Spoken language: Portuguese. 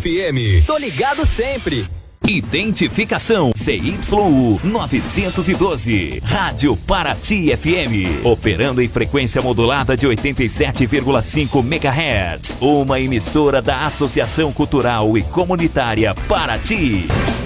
FM. Tô ligado sempre. Identificação CYU 912, Rádio Paraty FM, operando em frequência modulada de 87,5 MHz, uma emissora da Associação Cultural e Comunitária Paraty.